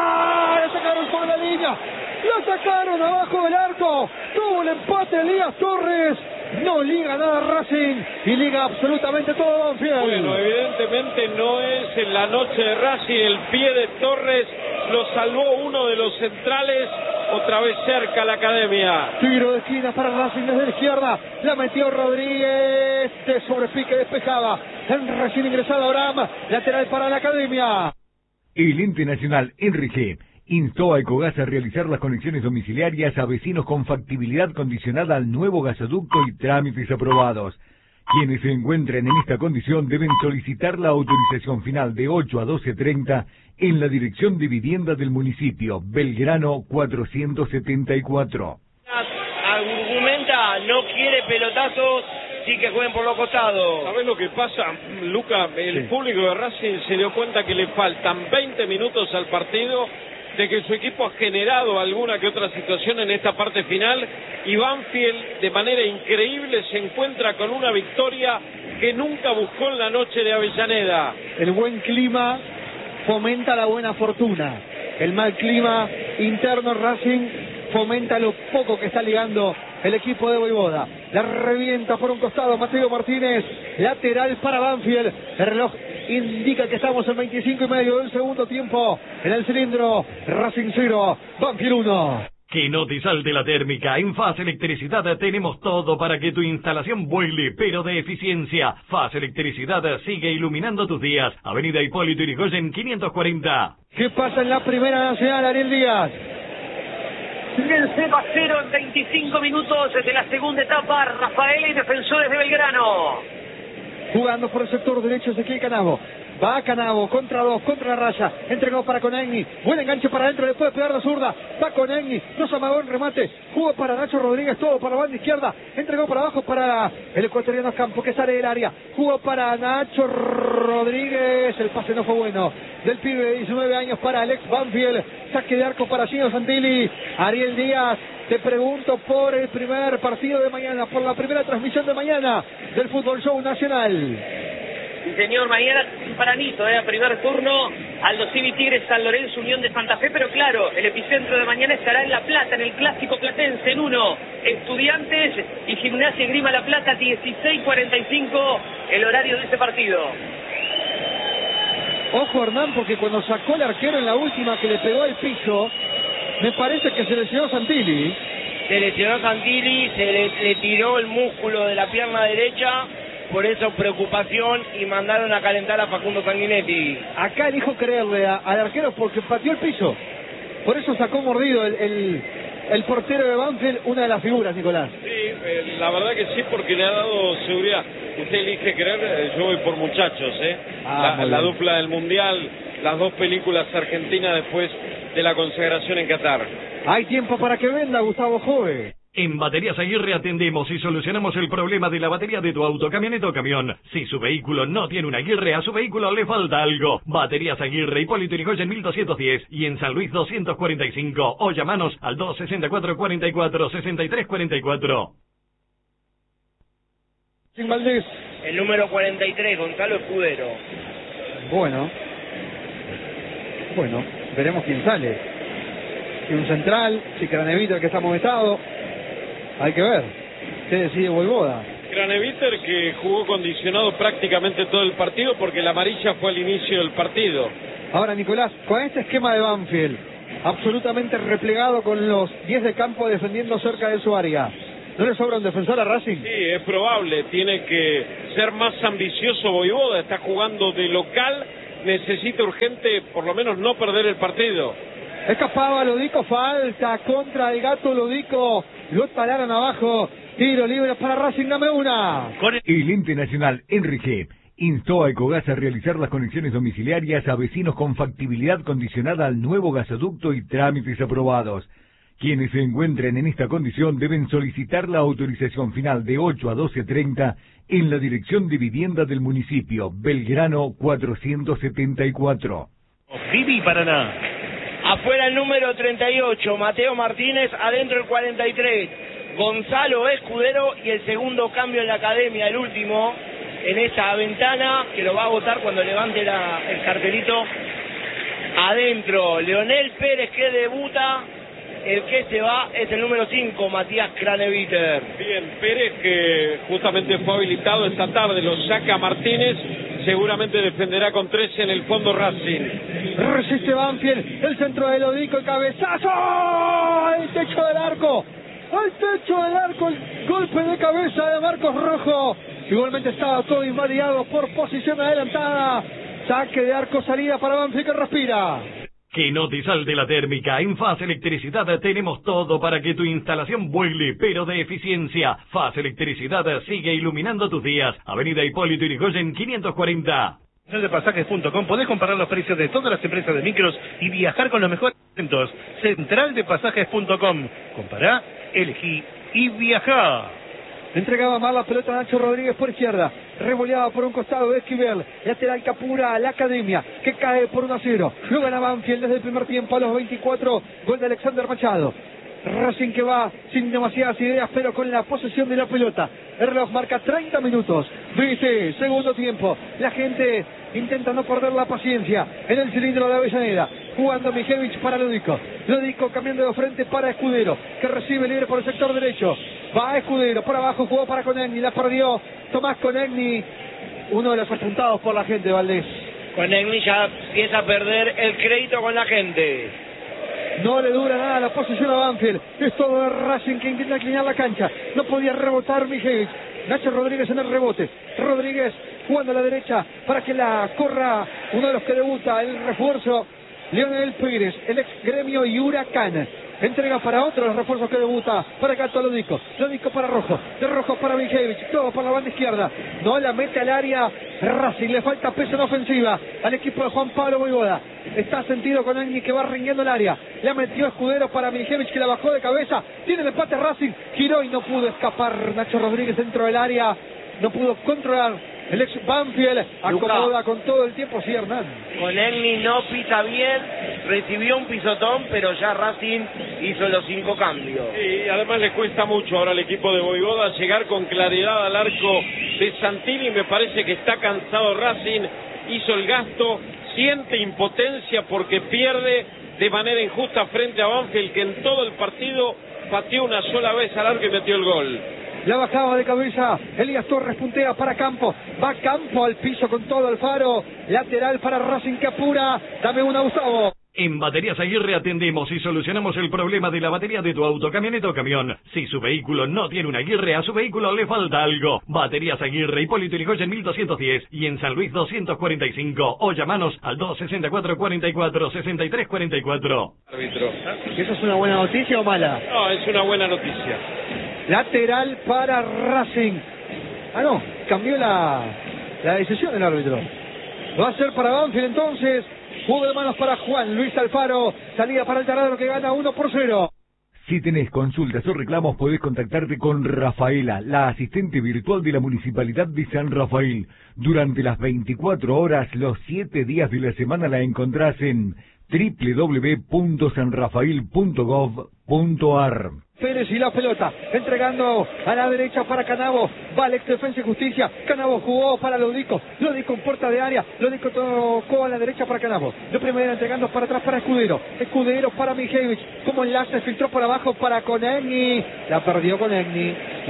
La sacaron sobre la línea. La sacaron abajo del arco. Tuvo el empate Elías Torres. No liga nada Racing y liga absolutamente todo Banfield. Bueno, evidentemente no es en la noche de Racing. El pie de Torres lo salvó uno de los centrales. Otra vez cerca la academia. Tiro de esquina para Racing desde la izquierda. La metió Rodríguez. De sobrepique despejaba. En recién ingresado Abraham. Lateral para la academia. El ente nacional Enrique instó a Ecogas a realizar las conexiones domiciliarias a vecinos con factibilidad condicionada al nuevo gasoducto y trámites aprobados. Quienes se encuentren en esta condición deben solicitar la autorización final de 8 a 12:30 en la Dirección de Vivienda del municipio, Belgrano 474. Argumenta, no quiere pelotazos, sí que jueguen por los costados. ¿Sabés lo que pasa, Luca? El público de Racing se dio cuenta que le faltan 20 minutos al partido, de que su equipo ha generado alguna que otra situación en esta parte final, y Banfield de manera increíble se encuentra con una victoria que nunca buscó en la noche de Avellaneda. El buen clima fomenta la buena fortuna. El mal clima interno Racing fomenta lo poco que está ligando el equipo de Voivoda. La revienta por un costado Mateo Martínez, lateral para Banfield. El reloj indica que estamos en 25:30 del segundo tiempo. En el cilindro, Racing 0, Banfield 1. Que no te salte la térmica. En Faz Electricidad tenemos todo para que tu instalación vuele, pero de eficiencia. Faz Electricidad sigue iluminando tus días. Avenida Hipólito Yrigoyen 540. ¿Qué pasa en la Primera Nacional, Ariel Díaz? El 0-0 en 25 minutos de la segunda etapa. Rafael y Defensores de Belgrano. Jugando por el sector derecho Ezequiel Canavo. Va a Canavo, contra dos, contra la raya. Entregó para Conegni. Buen enganche para adentro, le puede pegar la zurda. Va Conegni, no se amagó en remate. Jugó para Nacho Rodríguez, todo para la banda izquierda. Entregó para abajo para el ecuatoriano Campo, que sale del área. Jugó para Nacho Rodríguez. El pase no fue bueno. Del pibe de 19 años para Alex Banfield. Saque de arco para Gino Santilli. Ariel Díaz. Te pregunto por el primer partido de mañana, por la primera transmisión de mañana del Fútbol Show Nacional. Sí, señor, mañana tempranito, primer turno, Aldo Civi Tigres, San Lorenzo, Unión de Santa Fe, pero claro, el epicentro de mañana estará en La Plata, en el Clásico Platense, en 1, Estudiantes y Gimnasia y Grima La Plata, 16:45, el horario de ese partido. Ojo, Hernán, porque cuando sacó el arquero en la última que le pegó al piso, me parece que se lesionó Santilli. Se lesionó Santilli, le tiró el músculo de la pierna derecha, por eso preocupación y mandaron a calentar a Facundo Sanguinetti. Acá elijo creerle al arquero porque pateó el piso. Por eso sacó mordido el portero de Banfield, una de las figuras, Nicolás. Sí, la verdad que sí, porque le ha dado seguridad. Usted elige creer, yo voy por muchachos, la dupla del Mundial, las dos películas argentinas después de la consagración en Qatar. Hay tiempo para que venda, Gustavo Jove. En Baterías Aguirre atendemos y solucionamos el problema de la batería de tu auto, camioneta o camión. Si su vehículo no tiene una Aguirre, a su vehículo le falta algo. Baterías Aguirre, Hipólito Yrigoyen 1210 y en San Luis 245. O llamanos al 264-44-6344. Sin Valdés. El número 43, Gonzalo Escudero. Bueno, veremos quién sale. Si un central, si Craneviter que está amonestado. Hay que ver. ¿Qué decide Voivoda? Craneviter, que jugó condicionado prácticamente todo el partido porque la amarilla fue al inicio del partido. Ahora, Nicolás, con este esquema de Banfield, absolutamente replegado con los 10 de campo defendiendo cerca de su área, ¿no le sobra un defensor a Racing? Sí, es probable. Tiene que ser más ambicioso Voivoda. Está jugando de local. Necesita urgente, por lo menos, no perder el partido. Escapaba Lodico, falta contra el Gato Lodico. Lo pararon abajo. Tiro libre para Racing, dame una. El ente nacional Enrique instó a Ecogas a realizar las conexiones domiciliarias a vecinos con factibilidad condicionada al nuevo gasoducto y trámites aprobados. Quienes se encuentren en esta condición deben solicitar la autorización final de 8 a 12:30 en la Dirección de Vivienda del municipio, Belgrano 474. Vivi Paraná. Afuera el número 38, Mateo Martínez, adentro el 43, Gonzalo Escudero y el segundo cambio en la academia, el último en esta ventana, que lo va a votar cuando levante el cartelito. Adentro, Leonel Pérez, que debuta. El que se va es el número 5, Matías Craneviter. Bien, Pérez, que justamente fue habilitado esta tarde, lo saca Martínez, seguramente defenderá con 13 en el fondo Racing. Resiste Banfield, el centro de Lodico, el cabezazo, al techo del arco, el golpe de cabeza de Marcos Rojo. Igualmente estaba todo invadiado por posición adelantada. Saque de arco, salida para Banfield, que respira. Que no te salte la térmica. En FAS Electricidad tenemos todo para que tu instalación vuele, pero de eficiencia. FAS Electricidad sigue iluminando tus días. Avenida Hipólito Yrigoyen 540. Centraldepasajes.com podés comparar los precios de todas las empresas de micros y viajar con los mejores eventos. Centraldepasajes.com. Compará, elegí y viajá. Entregaba mal la pelota a Nacho Rodríguez por izquierda. Revoleaba por un costado de Esquivel. Lateral Capura a la academia, que cae por 1-0. Lo gana Banfield desde el primer tiempo a los 24. Gol de Alexander Machado. Racing que va sin demasiadas ideas, pero con la posesión de la pelota. El reloj marca 30 minutos. Dice, segundo tiempo. La gente intenta no perder la paciencia en el cilindro de Avellaneda. Jugando Mijevich para Lodico. Lodico cambiando de frente para Escudero, que recibe libre por el sector derecho. Va Escudero, por abajo jugó para Conegni, la perdió Tomás Conegni. Uno de los apuntados por la gente, Valdés. Conegni ya empieza a perder el crédito con la gente. No le dura nada la posición a Banfield. Es todo de Racing que intenta inclinar la cancha. No podía rebotar Mijevich. Nacho Rodríguez en el rebote. Rodríguez jugando a la derecha para que la corra uno de los que debuta, el refuerzo, Leonel Pérez, el ex Gremio y Huracán. entrega para otro los refuerzos que debuta, para Gato Lodico para Rojo, de Rojo para Miljevich, todo por la banda izquierda, no la mete al área, Racing le falta peso en ofensiva al equipo de Juan Pablo Voivoda, está sentido con Agni que va rindiendo el área, le metió Escudero para Miljevich que la bajó de cabeza, tiene el empate Racing, giró y no pudo escapar Nacho Rodríguez dentro del área, no pudo controlar el ex Banfield, acomoda con todo el tiempo, sí, Hernán. Con Egni no pisa bien, recibió un pisotón, pero ya Racing hizo los 5 cambios. Y además le cuesta mucho ahora al equipo de Voivoda llegar con claridad al arco de Santini, me parece que está cansado Racing, hizo el gasto, siente impotencia porque pierde de manera injusta frente a Banfield, que en todo el partido pateó una sola vez al arco y metió el gol. La bajaba de cabeza, Elías Torres puntea para Campo, va Campo al piso con todo Alfaro, lateral para Racing que apura, dame una Gustavo. En Baterías Aguirre atendemos y solucionamos el problema de la batería de tu auto, camioneta o camión. Si su vehículo no tiene una Aguirre, a su vehículo le falta algo. Baterías Aguirre, Hipólito Yrigoyen 1210 y en San Luis 245. O llamanos al 264-44-6344. Árbitro. ¿Eso es una buena noticia o mala? No, es una buena noticia. Lateral para Racing. Ah, no, cambió la decisión del árbitro. Va a ser para Banfield entonces. Juego de manos para Juan Luis Alfaro. Salida para el Taladro que gana 1-0. Si tenés consultas o reclamos, podés contactarte con Rafaela, la asistente virtual de la Municipalidad de San Rafael. Durante las 24 horas, los 7 días de la semana la encontrás en www.sanrafael.gov.ar. Pérez y la pelota, entregando a la derecha para Canavo, vale Defensa y Justicia, Canavo jugó para Lodico en puerta de área, Lodico tocó a la derecha para Canavo, de primera entregando para atrás para Escudero para Miljevich, como enlace filtró por abajo para Conegni, la perdió Conegni,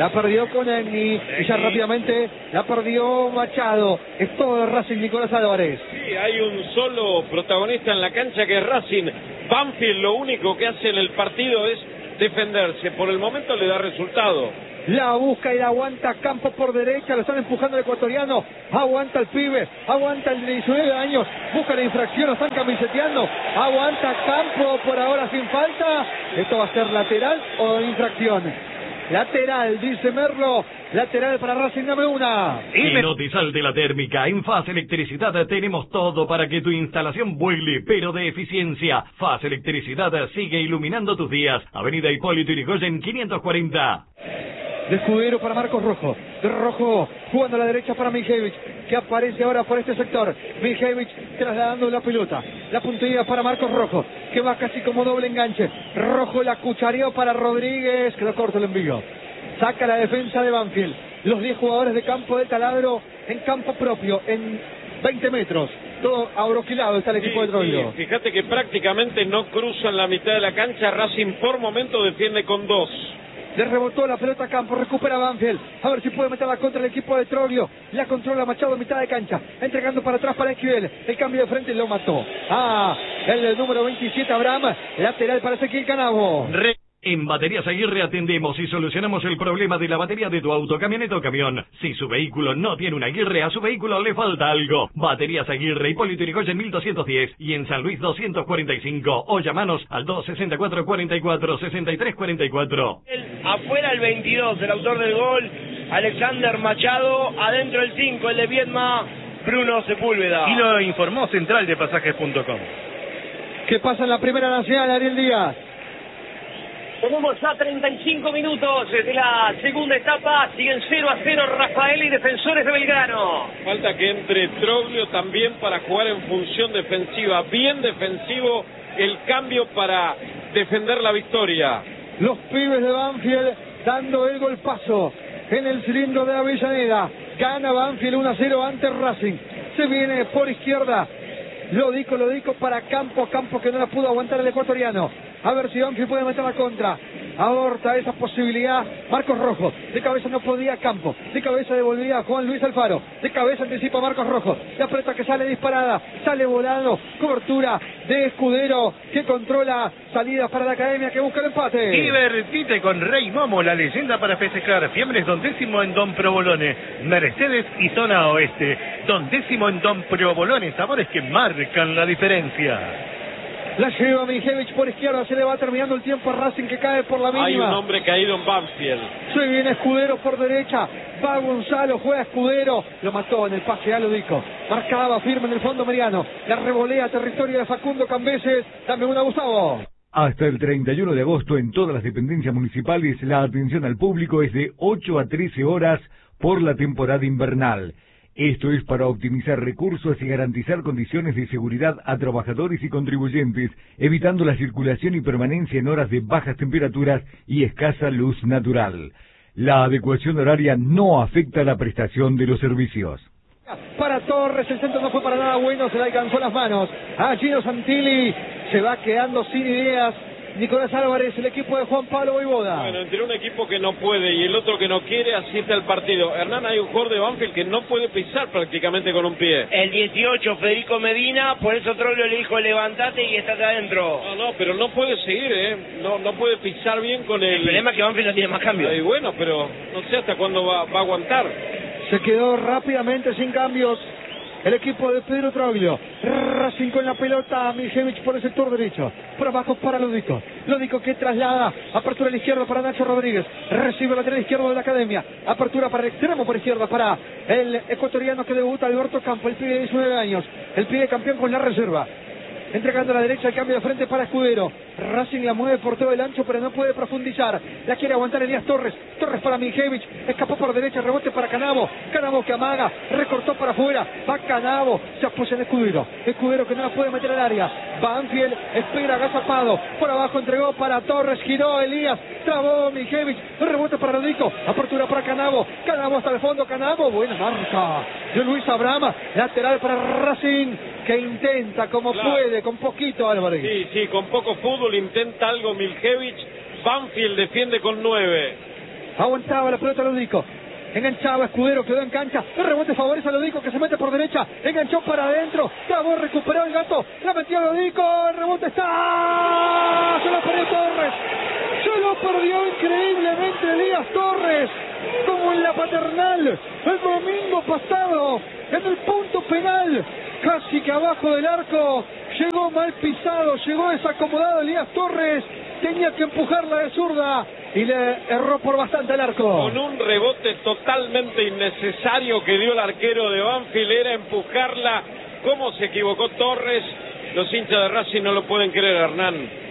y ya rápidamente la perdió Machado, es todo de Racing Nicolás Álvarez. Sí, hay un solo protagonista en la cancha que es Racing. Banfield lo único que hace en el partido es defenderse, por el momento le da resultado. La busca y la aguanta Campo por derecha, lo están empujando el ecuatoriano, aguanta el pibe, aguanta el de 19 años, busca la infracción, lo están camiseteando, aguanta Campo por ahora sin falta, esto va a ser lateral o infracción. Lateral, dice Merlo, lateral para Racing, dame una. Y no te salte la térmica. En FAS Electricidad tenemos todo para que tu instalación vuele, pero de eficiencia. FAS Electricidad sigue iluminando tus días. Avenida Hipólito Yrigoyen 540. De Escudero para Marcos Rojo, de Rojo jugando a la derecha para Miljevich, que aparece ahora por este sector. Miljevich trasladando la pelota, la puntilla para Marcos Rojo, que va casi como doble enganche. Rojo la cuchareó para Rodríguez, que lo corta el envío. Saca la defensa de Banfield. Los 10 jugadores de campo de Taladro en campo propio, en 20 metros. Todo abroquilado está el equipo de Troilo. Sí, fíjate que prácticamente no cruzan la mitad de la cancha. Racing por momento defiende con 2. Le rebotó la pelota a Campo, recupera Banfield, a ver si puede meterla contra el equipo de Troglio, la controla Machado en mitad de cancha, entregando para atrás para Esquivel, el cambio de frente lo mató. El número 27 Abraham, lateral para Ezequiel Canavo. En Baterías Aguirre atendemos y solucionamos el problema de la batería de tu auto, camioneta o camión. Si su vehículo no tiene una Aguirre, a su vehículo le falta algo. Baterías Aguirre, Hipólito Yrigoyen 1210 y en San Luis 245. O llamanos al 264-44-6344. Afuera el 22, el autor del gol, Alexander Machado. Adentro el 5, el de Viedma, Bruno Sepúlveda. Y lo informó Central de Pasajes.com. ¿Qué pasa en la Primera Nacional, Ariel Díaz? Tenemos ya 35 minutos de la segunda etapa. Siguen 0-0 Rafael y Defensores de Belgrano. Falta que entre Troglio también para jugar en función defensiva. Bien defensivo el cambio para defender la victoria. Los pibes de Banfield dando el golpazo en el cilindro de Avellaneda. Gana Banfield 1-0 ante Racing. Se viene por izquierda. Lodico para Campo que no la pudo aguantar el ecuatoriano. A ver si Banfield puede meter la contra. Aborta esa posibilidad Marcos Rojo. De cabeza no podía Campo. De cabeza devolvía Juan Luis Alfaro. De cabeza anticipa Marcos Rojo. La pelota que sale disparada. Sale volando. Cobertura de Escudero que controla. Salida para la Academia que busca el empate. Divertite con Rey Momo, la leyenda para festejar. Fiambres Don Décimo en Don Provolone. Mercedes y Zona Oeste. Don Décimo en Don Provolone. Sabores que marcan la diferencia. La lleva Mijevich por izquierda, se le va terminando el tiempo a Racing, que cae por la mínima. Hay un hombre caído en Banfield. Se viene Escudero por derecha, va Gonzalo, juega Escudero, lo mató en el pase a Ludico. Marcaba firme en el fondo mediano, la revolea territorio de Facundo Cambeses. Dame una, Gustavo. Hasta el 31 de agosto en todas las dependencias municipales la atención al público es de 8 a 13 horas por la temporada invernal. Esto es para optimizar recursos y garantizar condiciones de seguridad a trabajadores y contribuyentes, evitando la circulación y permanencia en horas de bajas temperaturas y escasa luz natural. La adecuación horaria no afecta la prestación de los servicios. Para Torres, el centro no fue para nada bueno, se le alcanzó las manos a Gino Santilli, se va quedando sin ideas Nicolás Álvarez, el equipo de Juan Pablo Voivoda. Bueno, entre un equipo que no puede y el otro que no quiere, así está el partido. Hernán, hay un jugador de Banfield que no puede pisar prácticamente con un pie. El 18, Federico Medina, por eso Troglio le dijo levantate y estás adentro. No, pero no puede seguir, no puede pisar bien con el... El problema es que Banfield no tiene más cambios. Y bueno, pero no sé hasta cuándo va a aguantar. Se quedó rápidamente sin cambios el equipo de Pedro Troglio. Racing con la pelota, Mijevich por el sector derecho, por abajo para Ludico. Ludico que traslada, apertura a la izquierda para Nacho Rodríguez, recibe el lateral izquierdo de la academia, apertura para el extremo por izquierda para el ecuatoriano que debuta, Alberto Campo, el pibe de 19 años, el pibe campeón con la reserva. Entregando a la derecha el cambio de frente para Escudero. Racing la mueve por todo el ancho, pero no puede profundizar. La quiere aguantar Elías Torres. Torres para Mijevich. Escapó por derecha, rebote para Canavo. Canavo que amaga, recortó para afuera. Va Canavo, se apoya en Escudero. Escudero que no la puede meter al área. Banfield espera agazapado. Por abajo entregó para Torres, giró Elías. Trabó Mijevich. Rebote para Rodrigo. Apertura para Canavo. Canavo hasta el fondo. Canavo, buena marca de Luis Abrama. Lateral para Racing, que intenta como puede, con poquito, Álvarez. Sí, con poco fútbol intenta algo Mijevich. Banfield defiende con 9. Aguantaba la pelota Ludico. Enganchaba Escudero, quedó en cancha. El rebote favorece a Ludico, que se mete por derecha. Enganchó para adentro. Trabó, recuperó el gato. La metió Ludico. El rebote está. Se lo perdió Torres. Se lo perdió increíblemente Elías Torres. Como en la Paternal el domingo pasado. En el punto penal. Casi que abajo del arco. Llegó mal pisado. Llegó desacomodado Elías Torres. Tenía que empujarla de zurda y le erró por bastante el arco. Con un rebote totalmente innecesario que dio el arquero de Banfield, era empujarla. ¿Cómo se equivocó Torres? Los hinchas de Racing no lo pueden creer, Hernán.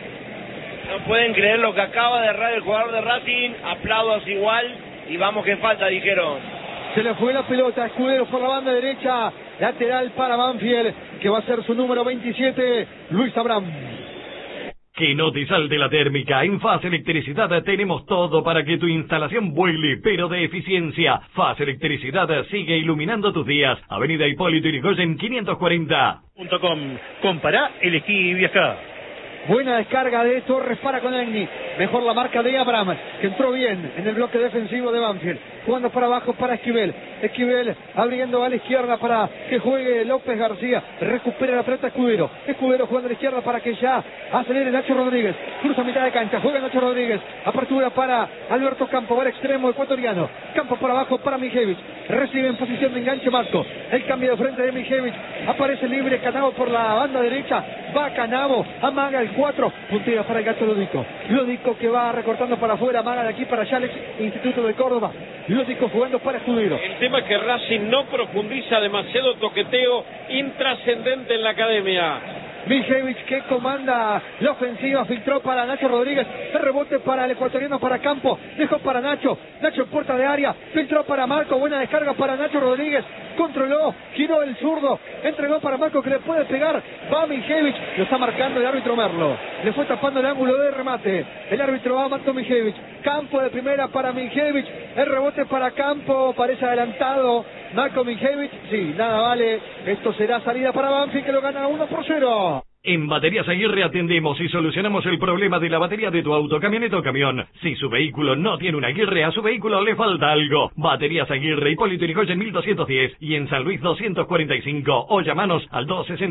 No pueden creer lo que acaba de errar el jugador de Racing. Aplausos igual y vamos que falta, dijeron. Se le fue la pelota, Escudero por la banda derecha, lateral para Banfield, que va a ser su número 27, Luis Abraham. Que no te salte la térmica. En Faz Electricidad tenemos todo para que tu instalación vuele, pero de eficiencia. Faz Electricidad sigue iluminando tus días. Avenida Hipólito Yrigoyen 540. Compará, elegí y viajá. Buena descarga de Torres para Conegni. Mejor la marca de Abraham, que entró bien en el bloque defensivo de Banfield. Jugando para abajo para Esquivel. Esquivel abriendo a la izquierda para que juegue López García. Recupera la pelota Escudero. Escudero jugando a la izquierda para que ya acelere Nacho Rodríguez. Cruza mitad de cancha. Juega Nacho Rodríguez. Apertura para Alberto Campo. Va al extremo ecuatoriano. Campo por abajo para Mijevich. Recibe en posición de enganche Marco. El cambio de frente de Mijevich. Aparece libre Canavo por la banda derecha. Va Canavo. Amaga el 4. Puntera para el gato Ludico. Ludico que va recortando para afuera. Amaga de aquí para allá el Instituto de Córdoba. Ludico jugando para Escudero. El tema es que Racing no profundiza demasiado, toqueteo intrascendente en la academia. Mijevich que comanda la ofensiva, filtró para Nacho Rodríguez, el rebote para el ecuatoriano, para Campo, dejó para Nacho en puerta de área, filtró para Marco, buena descarga para Nacho Rodríguez, controló, giró el zurdo, entregó para Marco que le puede pegar, va Mijevich, lo está marcando el árbitro Merlo, le fue tapando el ángulo de remate, el árbitro va a Marco Mijevich, Campo de primera para Mijevich, el rebote para Campo, parece adelantado, Marco Mijevich, sí, nada vale, esto será salida para Banfield que lo gana 1-0. En Baterías Aguirre atendemos y solucionamos el problema de la batería de tu auto, camioneta o camión. Si su vehículo no tiene una Aguirre, a su vehículo le falta algo. Baterías Aguirre, Hipólito Yrigoyen 1210 y en San Luis 245. O llamanos al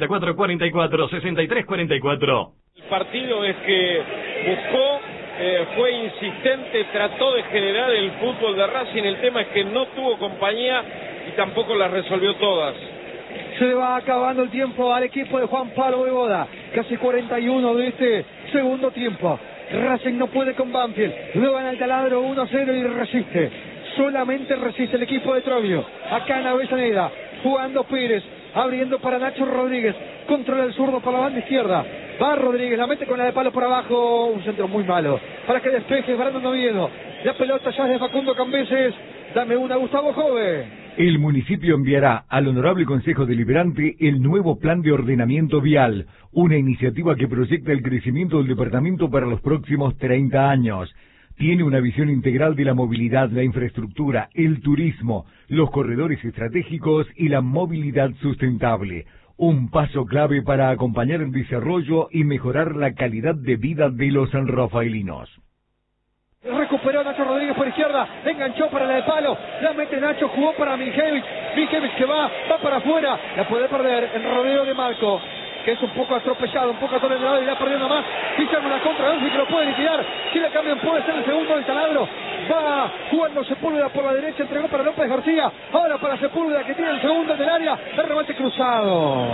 264-44-63-44. El partido es que buscó, fue insistente, trató de generar el fútbol de Racing. El tema es que no tuvo compañía y tampoco las resolvió todas. Se le va acabando el tiempo al equipo de Juan Pablo Voivoda. casi 41 de este segundo tiempo. Racing no puede con Banfield, lo van al taladro 1-0 y resiste. Solamente resiste el equipo de Troglio. Acá en Avellaneda, jugando Pérez, abriendo para Nacho Rodríguez, controla el zurdo por la banda izquierda. Va Rodríguez, la mete con la de palo por abajo, un centro muy malo. Para que despeje Brandon Oviedo. La pelota ya es de Facundo Cambeses. Dame una, Gustavo Jove. El municipio enviará al Honorable Consejo Deliberante el nuevo Plan de Ordenamiento Vial, una iniciativa que proyecta el crecimiento del departamento para los próximos 30 años. Tiene una visión integral de la movilidad, la infraestructura, el turismo, los corredores estratégicos y la movilidad sustentable. Un paso clave para acompañar el desarrollo y mejorar la calidad de vida de los sanrafaelinos. Recuperó Nacho Rodríguez por izquierda, enganchó para la de palo, la mete Nacho, jugó para Mijevic que va para afuera, la puede perder en rodeo de Marco, que es un poco atropellado, un poco atropellado y la perdiendo más. Ficharon la contra Banfield que lo puede liquidar. Si la cambian puede ser el segundo del taladro. Va jugando Sepúlveda por la derecha, entregó para López García. Ahora para Sepúlveda que tiene el segundo del área. El remate cruzado.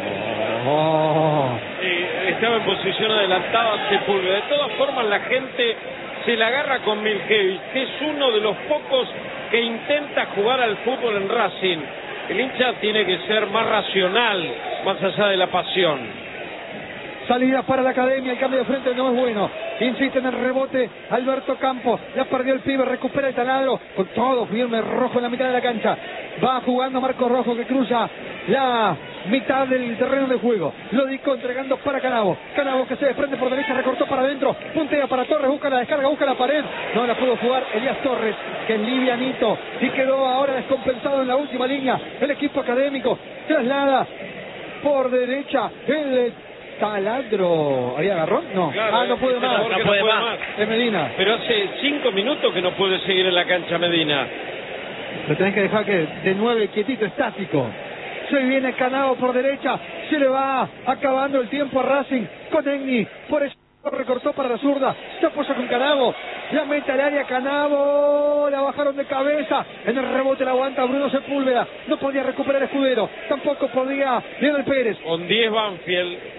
Estaba en posición adelantada Sepúlveda. De todas formas la gente se la agarra con Miljevic, que es uno de los pocos que intenta jugar al fútbol en Racing. El hincha tiene que ser más racional, más allá de la pasión. Salida para la academia, el cambio de frente no es bueno. Insiste en el rebote Alberto Campos, ya perdió el pibe, recupera el taladro, con todo firme Rojo en la mitad de la cancha. Va jugando Marco Rojo que cruza la mitad del terreno de juego. Lo disco entregando para Canavo. Canavo que se desprende por derecha, recortó para adentro, puntea para Torres, busca la descarga, busca la pared. No la pudo jugar Elías Torres, que es livianito y quedó ahora descompensado en la última línea. El equipo académico traslada por derecha el taladro. ¿Había agarrón? No. Claro, no puede más. No puede más. Es Medina. Pero hace 5 minutos que no puede seguir en la cancha Medina. Lo tenés que dejar que de 9 quietito, estático. Se viene Canavo por derecha. Se le va acabando el tiempo a Racing con Egni. Por eso recortó para la zurda. Se apoya con Canavo. La mete al área Canavo. La bajaron de cabeza. En el rebote la aguanta Bruno Sepúlveda. No podía recuperar Escudero. Tampoco podía Lionel Pérez. Con 10 Banfield.